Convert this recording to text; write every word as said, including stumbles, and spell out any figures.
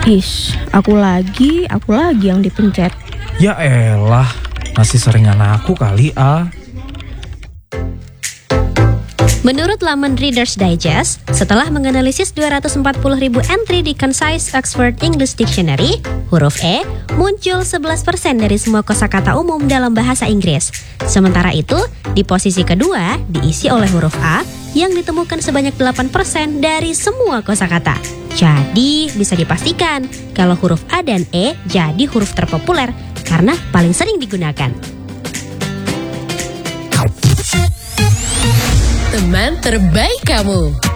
Is, aku lagi, aku lagi yang dipencet. Ya elah, masih seringan aku kali ah. Menurut laman Reader's Digest, setelah menganalisis dua ratus empat puluh ribu entry di Concise Oxford English Dictionary, huruf E muncul sebelas persen dari semua kosakata umum dalam bahasa Inggris. Sementara itu, di posisi kedua diisi oleh huruf A yang ditemukan sebanyak delapan persen dari semua kosakata. Jadi, bisa dipastikan kalau huruf A dan E jadi huruf terpopuler karena paling sering digunakan. Teman terbaik kamu.